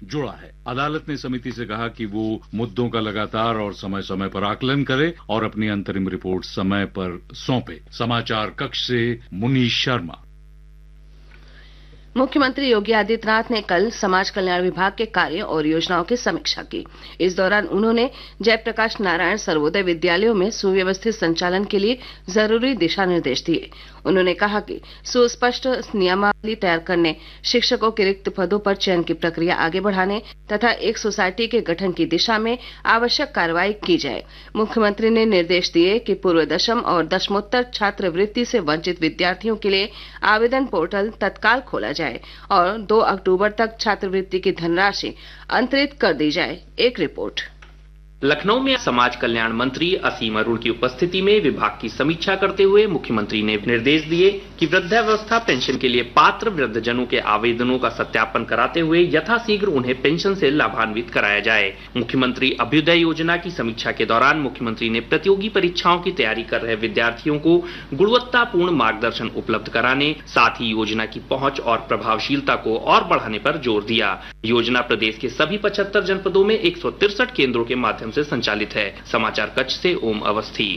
जुड़ा है। अदालत ने समिति से कहा कि वो मुद्दों का लगातार और समय समय पर आकलन करे और अपनी अंतरिम रिपोर्ट समय पर सौंपे। समाचार कक्ष से मुनीश शर्मा। मुख्यमंत्री योगी आदित्यनाथ ने कल समाज कल्याण विभाग के कार्यों और योजनाओं की समीक्षा की। इस दौरान उन्होंने जयप्रकाश नारायण सर्वोदय विद्यालयों में सुव्यवस्थित संचालन के लिए जरूरी दिशा निर्देश दिए। उन्होंने कहा कि सुस्पष्ट नियमावली तैयार करने, शिक्षकों के रिक्त पदों पर चयन की प्रक्रिया आगे बढ़ाने तथा एक सोसाइटी के गठन की दिशा में आवश्यक कार्रवाई की जाए। मुख्यमंत्री ने निर्देश दिए कि पूर्व दशम और दशमोत्तर छात्रवृत्ति से वंचित विद्यार्थियों के लिए आवेदन पोर्टल तत्काल खोला जाए और 2 अक्टूबर तक छात्रवृत्ति की धनराशि अंतरित कर दी जाए। एक रिपोर्ट। लखनऊ में समाज कल्याण मंत्री असीम अरुण की उपस्थिति में विभाग की समीक्षा करते हुए मुख्यमंत्री ने निर्देश दिए कि वृद्धावस्था पेंशन के लिए पात्र वृद्धजनों के आवेदनों का सत्यापन कराते हुए यथाशीघ्र उन्हें पेंशन से लाभान्वित कराया जाए। मुख्यमंत्री अभ्युदय योजना की समीक्षा के दौरान मुख्यमंत्री ने प्रतियोगी परीक्षाओं की तैयारी कर रहे विद्यार्थियों को गुणवत्तापूर्ण मार्गदर्शन उपलब्ध कराने, साथ ही योजना की पहुंच और प्रभावशीलता को और बढ़ाने पर जोर दिया। योजना प्रदेश के सभी 75 जनपदों में 163 केंद्रों के माध्यम से संचालित है। समाचार कक्ष से ओम अवस्थी।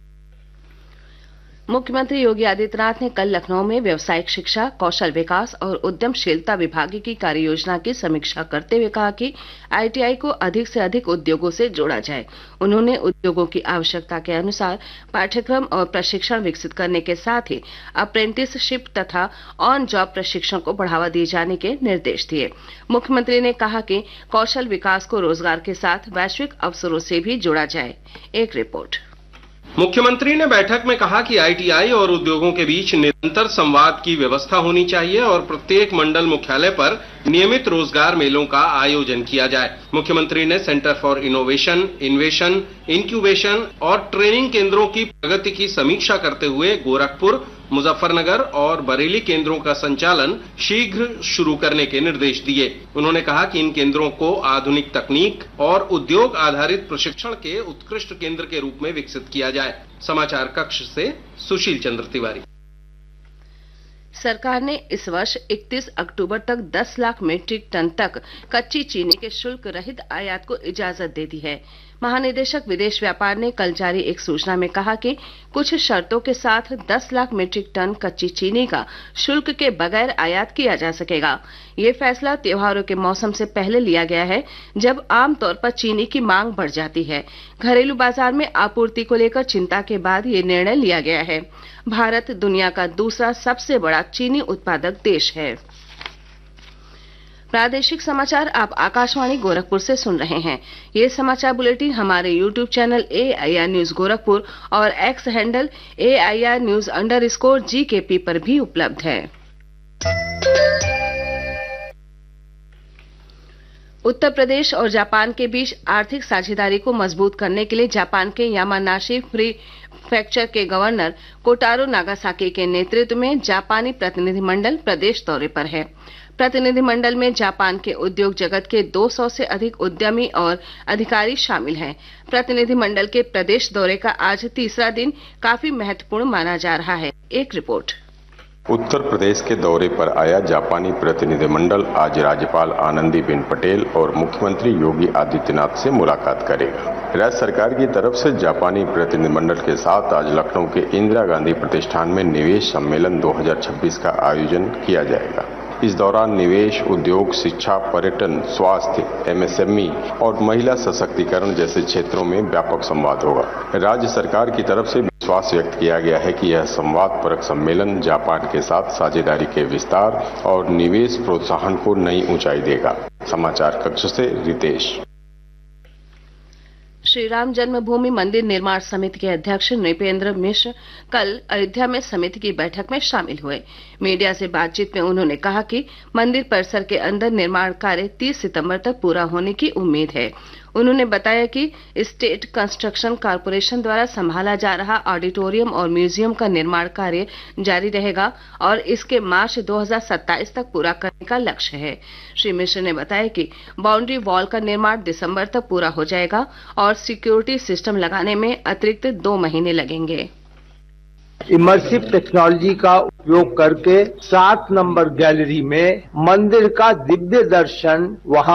मुख्यमंत्री योगी आदित्यनाथ ने कल लखनऊ में व्यावसायिक शिक्षा, कौशल विकास और उद्यमशीलता विभाग की कार्य योजना की समीक्षा करते हुए कहा कि आईटीआई को अधिक से अधिक उद्योगों से जोड़ा जाए। उन्होंने उद्योगों की आवश्यकता के अनुसार पाठ्यक्रम और प्रशिक्षण विकसित करने के साथ ही अप्रेंटिसशिप तथा ऑन जॉब प्रशिक्षण को बढ़ावा दिए जाने के निर्देश दिए। मुख्यमंत्री ने कहा कि कौशल विकास को रोजगार के साथ वैश्विक अवसरों से भी जोड़ा जाए। एक रिपोर्ट। मुख्यमंत्री ने बैठक में कहा कि आईटीआई और उद्योगों के बीच निरंतर संवाद की व्यवस्था होनी चाहिए और प्रत्येक मंडल मुख्यालय पर नियमित रोजगार मेलों का आयोजन किया जाए। मुख्यमंत्री ने सेंटर फॉर इनोवेशन, इन्वेशन, इंक्यूबेशन और ट्रेनिंग केंद्रों की प्रगति की समीक्षा करते हुए गोरखपुर, मुजफ्फरनगर और बरेली केंद्रों का संचालन शीघ्र शुरू करने के निर्देश दिए। उन्होंने कहा कि इन केंद्रों को आधुनिक तकनीक और उद्योग आधारित प्रशिक्षण के उत्कृष्ट केंद्र के रूप में विकसित किया जाए। समाचार कक्ष से सुशील चंद्र तिवारी। सरकार ने इस वर्ष 31 अक्टूबर तक 10 लाख मीट्रिक टन तक कच्ची चीनी के शुल्क रहित आयात को इजाजत दे दी है। महानिदेशक विदेश व्यापार ने कल जारी एक सूचना में कहा कि कुछ शर्तों के साथ 10 लाख मीट्रिक टन कच्ची चीनी का शुल्क के बगैर आयात किया जा सकेगा। ये फैसला त्योहारों के मौसम से पहले लिया गया है, जब आमतौर पर चीनी की मांग बढ़ जाती है। घरेलू बाजार में आपूर्ति को लेकर चिंता के बाद ये निर्णय लिया गया है। भारत दुनिया का दूसरा सबसे बड़ा चीनी उत्पादक देश है। प्रादेशिक समाचार आप आकाशवाणी गोरखपुर से सुन रहे हैं। ये समाचार बुलेटिन हमारे YouTube channel AIR news Gorakhpur और X हैंडल AIR न्यूज_GKP पर भी उपलब्ध है। उत्तर प्रदेश और जापान के बीच आर्थिक साझेदारी को मजबूत करने के लिए जापान के यामानाशी प्रीफेक्चर के गवर्नर कोटारो नागासाकी के नेतृत्व में जापानी प्रतिनिधिमंडल प्रदेश दौरे पर है। प्रतिनिधिमंडल में जापान के उद्योग जगत के 200 से अधिक उद्यमी और अधिकारी शामिल हैं। प्रतिनिधिमंडल के प्रदेश दौरे का आज तीसरा दिन काफी महत्वपूर्ण माना जा रहा है। एक रिपोर्ट। उत्तर प्रदेश के दौरे पर आया जापानी प्रतिनिधिमंडल आज राज्यपाल आनंदीबेन पटेल और मुख्यमंत्री योगी आदित्यनाथ से मुलाकात करेगा। राज्य सरकार की तरफ से जापानी प्रतिनिधिमंडल के साथ आज लखनऊ के इंदिरा गांधी प्रतिष्ठान में निवेश सम्मेलन 2026 का आयोजन किया जाएगा। इस दौरान निवेश, उद्योग, शिक्षा, पर्यटन, स्वास्थ्य, MSME और महिला सशक्तिकरण जैसे क्षेत्रों में व्यापक संवाद होगा। राज्य सरकार की तरफ से विश्वास व्यक्त किया गया है कि यह संवाद परक सम्मेलन जापान के साथ साझेदारी के विस्तार और निवेश प्रोत्साहन को नई ऊंचाई देगा। समाचार कक्ष से रितेश। श्री राम जन्मभूमि मंदिर निर्माण समिति के अध्यक्ष नृपेंद्र मिश्र कल अयोध्या में समिति की बैठक में शामिल हुए। मीडिया से बातचीत में उन्होंने कहा कि मंदिर परिसर के अंदर निर्माण कार्य 30 सितंबर तक पूरा होने की उम्मीद है। उन्होंने बताया कि स्टेट कंस्ट्रक्शन कॉरपोरेशन द्वारा संभाला जा रहा ऑडिटोरियम और म्यूजियम का निर्माण कार्य जारी रहेगा और इसके मार्च 2027 तक पूरा करने का लक्ष्य है। श्री मिश्र ने बताया कि बाउंड्री वॉल का निर्माण दिसंबर तक पूरा हो जाएगा और सिक्योरिटी सिस्टम लगाने में अतिरिक्त 2 महीने लगेंगे। इमर्सिव टेक्नोलॉजी का उपयोग करके 7 नंबर गैलरी में मंदिर का दिव्य दर्शन वहां